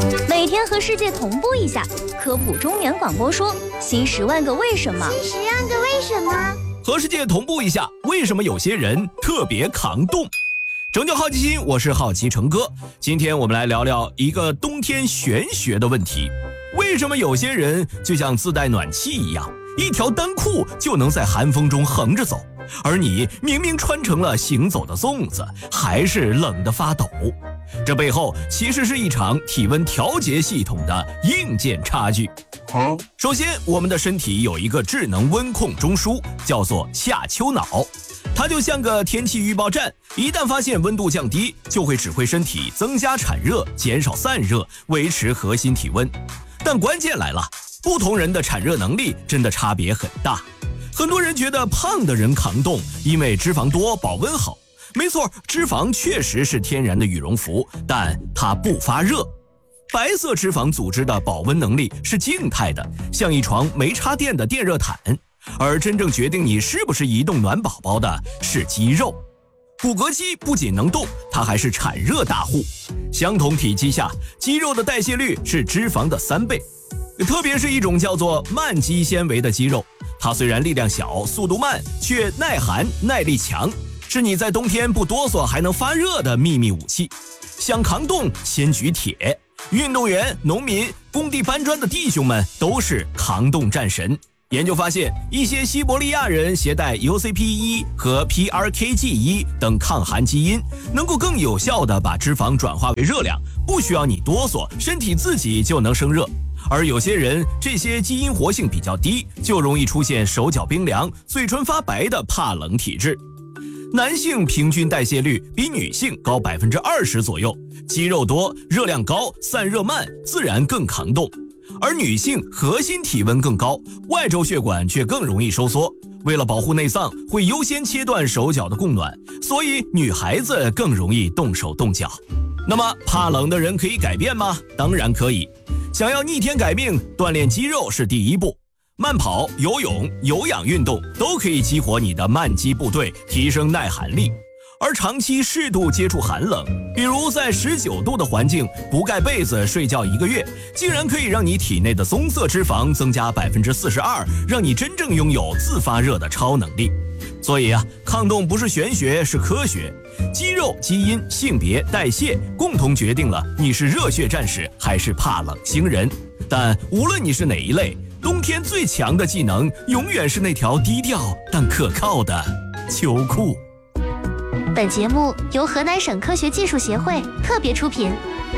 每天和世界同步一下，科普中原广播说新10万个为什么。 新10万个为什么？ 和世界同步一下，为什么有些人特别抗冻？拯救好奇心，我是好奇成哥。今天我们来聊聊一个冬天玄学的问题：为什么有些人就像自带暖气一样，一条单裤就能在寒风中横着走，而你明明穿成了行走的粽子，还是冷得发抖？这背后其实是一场体温调节系统的硬件差距。首先，我们的身体有一个智能温控中枢，叫做下丘脑，它就像个天气预报站，一旦发现温度降低，就会指挥身体增加产热，减少散热，维持核心体温。但关键来了，不同人的产热能力真的差别很大。很多人觉得胖的人抗冻，因为脂肪多，保温好。没错，脂肪确实是天然的羽绒服，但它不发热。白色脂肪组织的保温能力是静态的，像一床没插电的电热毯，而真正决定你是不是移动暖宝宝的是肌肉。骨骼肌不仅能动，它还是产热大户。相同体积下，肌肉的代谢率是脂肪的3倍。特别是一种叫做慢肌纤维的肌肉，它虽然力量小，速度慢，却耐寒耐力强，是你在冬天不哆嗦还能发热的秘密武器。想抗冻，先举铁。运动员、农民、工地搬砖的弟兄们都是抗冻战神。研究发现，一些西伯利亚人携带 UCP1 和 PRKG1 等抗寒基因，能够更有效地把脂肪转化为热量，不需要你哆嗦，身体自己就能生热。而有些人这些基因活性比较低，就容易出现手脚冰凉、嘴唇发白的怕冷体质。男性平均代谢率比女性高20%左右，肌肉多、热量高、散热慢，自然更抗冻。而女性核心体温更高，外周血管却更容易收缩。为了保护内脏，会优先切断手脚的供暖，所以女孩子更容易冻手冻脚。那么怕冷的人可以改变吗？当然可以。想要逆天改命，锻炼肌肉是第一步。慢跑、游泳、有氧运动都可以激活你的慢肌部队，提升耐寒力。而长期适度接触寒冷，比如在19度的环境不盖被子睡觉1个月，竟然可以让你体内的棕色脂肪增加42%，让你真正拥有自发热的超能力。所以抗冻不是玄学，是科学。肌肉、基因、性别、代谢共同决定了你是热血战士还是怕冷星人。但无论你是哪一类，冬天最强的技能永远是那条低调但可靠的秋裤。 本节目由河南省科学技术协会特别出品。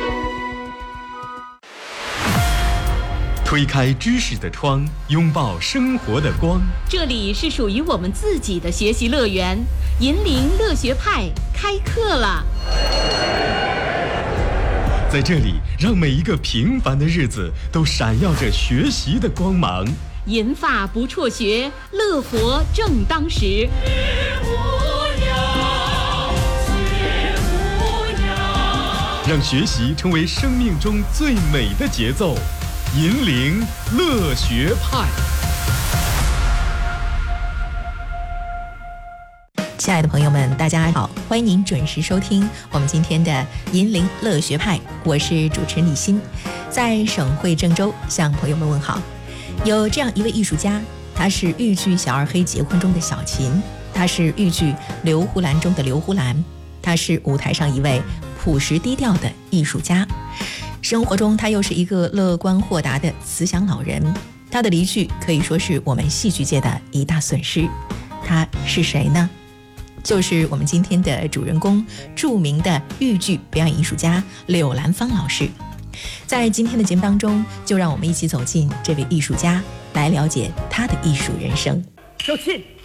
推开知识的窗，拥抱生活的光。 这里是属于我们自己的学习乐园，银铃乐学派开课了。 在这里，让每一个平凡的日子都闪耀着学习的光芒。 银发不辍学，乐活正当时。 让学习成为生命中最美的节奏。银铃乐学派。 亲爱的朋友们，大家好，欢迎您准时收听我们今天的银铃乐学派，我是主持人李欣，在省会郑州向朋友们问好。有这样一位艺术家，他是豫剧小二黑结婚中的小琴，他是豫剧刘胡兰中的刘胡兰，他是舞台上一位朴实低调的艺术家，生活中他又是一个乐观豁达的慈祥老人。他的离去可以说是我们戏剧界的一大损失。他是谁呢？就是我们今天的主人公，著名的豫剧表演艺术家柳兰芳老师。在今天的节目当中，就让我们一起走进这位艺术家，来了解他的艺术人生。 小琴，